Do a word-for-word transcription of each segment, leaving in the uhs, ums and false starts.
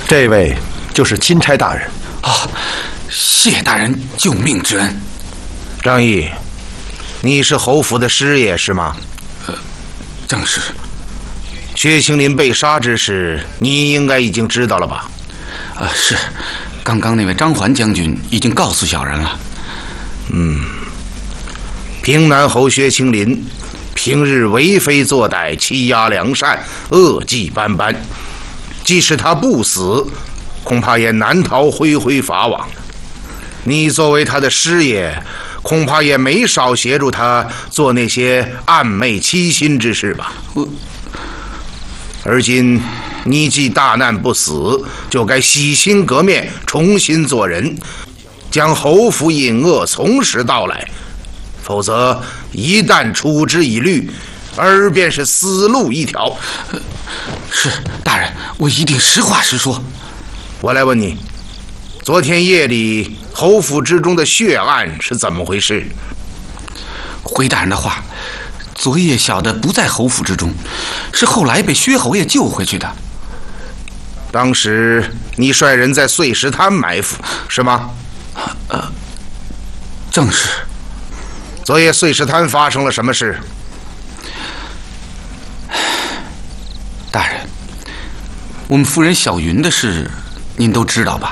这位就是钦差大人。 啊，谢大人救命之恩。 张毅，你是侯府的师爷是吗？ 呃，正是。 薛青林被杀之事，你应该已经知道了吧？ 啊，是。刚刚那位张环将军已经告诉小人了。 嗯，平南侯薛青林平日为非作歹，欺压良善，恶迹斑斑。即使他不死，恐怕也难逃恢恢法网。你作为他的师爷，恐怕也没少协助他做那些暗昧欺心之事吧？ 我而今你既大难不死，就该洗心革面，重新做人，将侯府隐恶从实道来。否则一旦处之以律，而便是死路一条。 是大人，我一定实话实说。 我来问你，昨天夜里侯府之中的血案是怎么回事？ 回大人的话，昨夜小的不在侯府之中，是后来被薛侯爷救回去的。 当时你率人在碎石滩埋伏，是吗？ 呃，正是。 昨夜碎石滩发生了什么事？ 大人，我们夫人小云的事，您都知道吧？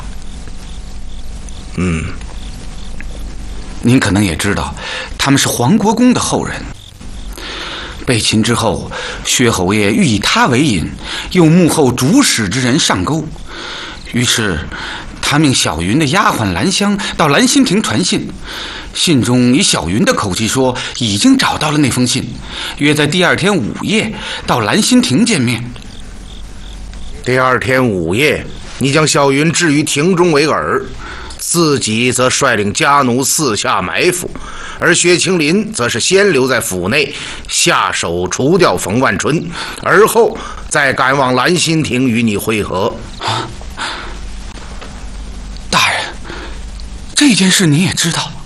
嗯。 您可能也知道，他们是黄国公的后人。被擒之后，薛侯爷欲以他为引，用幕后主使之人上钩。于是，他命小云的丫鬟兰香到兰心亭传信，信中以小云的口气说，已经找到了那封信，约在第二天午夜到兰心亭见面。 第二天午夜，你将小云置于亭中为饵，自己则率领家奴四下埋伏，而薛青林则是先留在府内，下手除掉冯万春，而后再赶往兰心亭与你会合。 大人，这件事你也知道？